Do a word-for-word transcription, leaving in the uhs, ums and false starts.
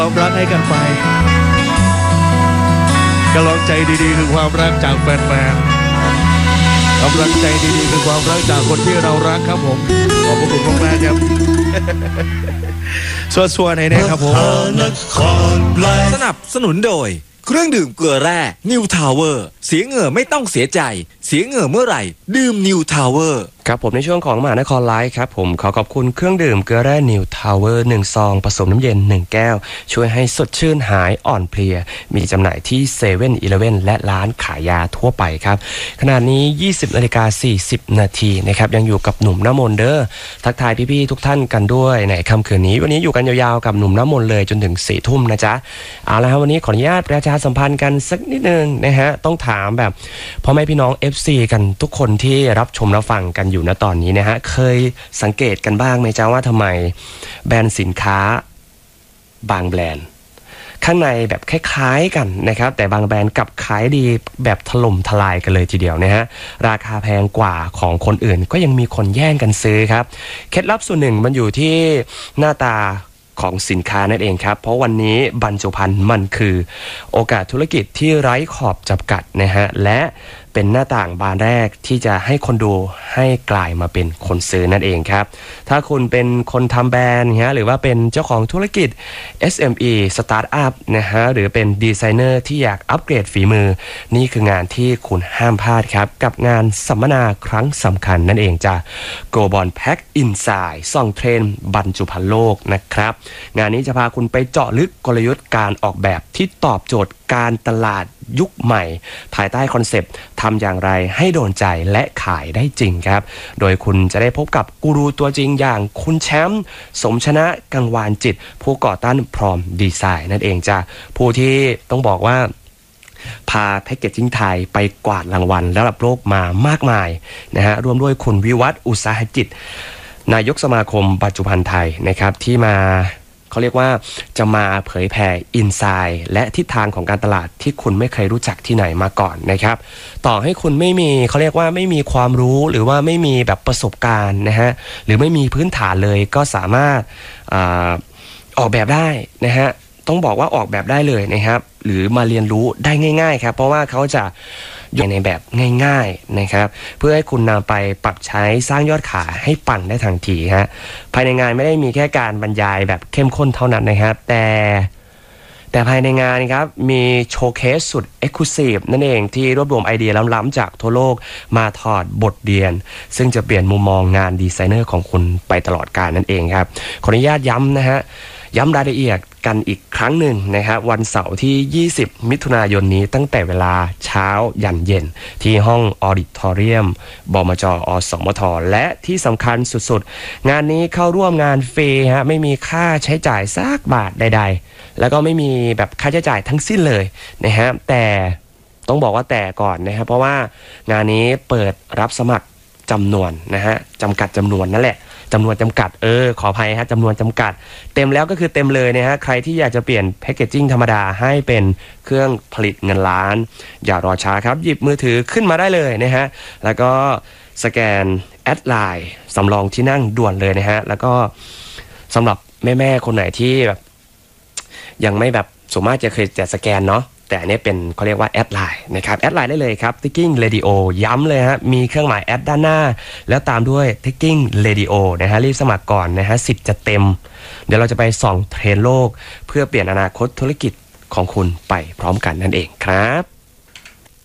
ความรักให้กันไปกำลังใจดีๆคือความรักจากแฟนๆกำลังใจดีๆคือความรักจากคนที่เรารักครับผมขอบคุณมากๆครับชัวร์ๆในนี้ครับผมสนับสนุนโดยเครื่องดื่มเกลือแร่นิวทาวเวอร์เสียเหงื่อไม่ต้องเสียใจเสียเหงื่อเมื่อไหร่ดื่มนิวทาวเวอร์ครับผมในช่วงของมหานครไลฟ์ครับผมขอขอบคุณเครื่องดื่มเกลือแร่นิวทาวเวอร์หนึ่งซองผสมน้ำเย็นหนึ่งแก้วช่วยให้สดชื่นหายอ่อนเพลียมีจำหน่ายที่เซเว่นอีเลฟเว่นและร้านขายยาทั่วไปครับขณะนี้ยี่สิบนาฬิกาสี่สิบนาทีนะครับยังอยู่กับหนุ่มน้ำมนต์เด้อทักทายพี่ๆทุกท่านกันด้วยในค่ำคืนนี้วันนี้อยู่กันยาวๆกับหนุ่มน้ำมนต์เลยจนถึงสี่ทุ่มนะจ๊ะเอาละครับวันนี้ขออนุญาตประชาสัมพันธ์กันสักนิดนึงนะฮะต้องถามแบบพ่อแม่พี่น้อง เอฟ ซี กันทุกคนที่รับชมรับฟังกันอยู่ณตอนนี้นะฮะเคยสังเกตกันบ้างไหมจ๊ะว่าทำไมแบรนด์สินค้าบางแบรนด์ข้างในแบบคล้ายๆกันนะครับแต่บางแบรนด์กลับขายดีแบบถล่มทลายกันเลยทีเดียวนะฮะราคาแพงกว่าของคนอื่นก็ยังมีคนแย่งกันซื้อครับเคล็ดลับส่วนหนึ่งมันอยู่ที่หน้าตาของสินค้านั่นเองครับเพราะวันนี้บรรจุภัณฑ์มันคือโอกาสธุรกิจที่ไร้ขอบจำกัดนะฮะและเป็นหน้าต่างบานแรกที่จะให้คนดูให้กลายมาเป็นคนซื้อนั่นเองครับถ้าคุณเป็นคนทำแบรนด์ฮะหรือว่าเป็นเจ้าของธุรกิจ เอส เอ็ม อี สตาร์ทอัพนะฮะหรือเป็นดีไซเนอร์ที่อยากอัปเกรดฝีมือนี่คืองานที่คุณห้ามพลาดครับกับงานสัมมนาครั้งสำคัญนั่นเองจ้ะ Global Pack Insight ส่องเทรนด์บรรจุภัณฑ์โลกนะครับงานนี้จะพาคุณไปเจาะลึกกลยุทธ์การออกแบบที่ตอบโจทย์การตลาดยุคใหม่ภายใต้คอนเซปต์ทำอย่างไรให้โดนใจและขายได้จริงครับโดยคุณจะได้พบกับกูรูตัวจริงอย่างคุณแชมป์สมชนะกังวานจิตผู้ก่อตั้งพร้อมดีไซน์นั่นเองจ้ะผู้ที่ต้องบอกว่าพาแพ็กเกจจิ้งไทยไปกวาดรางวัลระดับโลกมามากมายนะฮะรวมด้วยคุณวิวัฒน์อุตสาหจิตนายกสมาคมปัจจุบันไทยนะครับที่มาเขาเรียกว่าจะมาเผยแผ่อินไซด์และทิศทางของการตลาดที่คุณไม่เคยรู้จักที่ไหนมาก่อนนะครับต่อให้คุณไม่มีเขาเรียกว่าไม่มีความรู้หรือว่าไม่มีแบบประสบการณ์นะฮะหรือไม่มีพื้นฐานเลยก็สามารถอ่าออกแบบได้นะฮะต้องบอกว่าออกแบบได้เลยนะครับหรือมาเรียนรู้ได้ง่ายๆครับเพราะว่าเขาจะอยู่ในแบบง่ายๆนะครับเพื่อให้คุณนำไปปรับใช้สร้างยอดขายให้ปังได้ทันทีฮะภายในงานไม่ได้มีแค่การบรรยายแบบเข้มข้นเท่านั้นนะครับแต่แต่ภายในงานครับมีโชว์เคสสุด Exclusive นั่นเองที่รวบรวมไอเดียล้ำๆจากทั่วโลกมาถอดบทเรียนซึ่งจะเปลี่ยนมุมมองงานดีไซเนอร์ของคุณไปตลอดกาลนั่นเองครับขออนุญาตย้ำนะฮะย้ำรายละเอียดกันอีกครั้งหนึ่งนะครับวันเสาร์ที่ยี่สิบมิถุนายนนี้ตั้งแต่เวลาเช้ายันเย็นที่ห้องออดิทอเรียมบมจอสมทและที่สำคัญสุดๆงานนี้เข้าร่วมงานฟรีฮะไม่มีค่าใช้จ่ายสักบาทใดๆแล้วก็ไม่มีแบบค่าใช้จ่ายทั้งสิ้นเลยนะฮะแต่ต้องบอกว่าแต่ก่อนนะครับเพราะว่างานนี้เปิดรับสมัครจำนวนนะฮะจำกัดจำนวนนั่นแหละจำนวนจำกัดเออขออภัยฮะจำนวนจำกัดเต็มแล้วก็คือเต็มเลยนะฮะใครที่อยากจะเปลี่ยนแพคเกจจิ้งธรรมดาให้เป็นเครื่องผลิตเงินล้านอย่ารอช้าครับหยิบมือถือขึ้นมาได้เลยนะฮะแล้วก็สแกนแอดไลน์สำรองที่นั่งด่วนเลยนะฮะแล้วก็สำหรับแม่ๆคนไหนที่แบบยังไม่แบบสมมติจะเคยจะสแกนเนาะแต่อันนี้เป็นเขาเรียกว่าแอดไลน์นะครับแอดไลน์ได้เลยครับ Thinking Radio ย้ำเลยฮะมีเครื่องหมายแอดด้านหน้าแล้วตามด้วย Thinking Radio นะฮะรีบสมัครก่อนนะฮะสิทธิ์จะเต็มเดี๋ยวเราจะไปส่องเทรนด์โลกเพื่อเปลี่ยนอนาคตธุรกิจของคุณไปพร้อมกันนั่นเองครับ